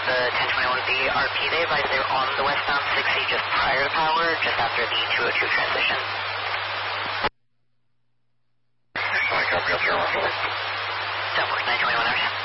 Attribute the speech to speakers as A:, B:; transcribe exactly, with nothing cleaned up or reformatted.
A: the ten twenty-one B R P, they advised they were on the westbound six C just prior to power, just after the two oh two transition.
B: I copy up here.
A: Southwest nine twenty-one hours.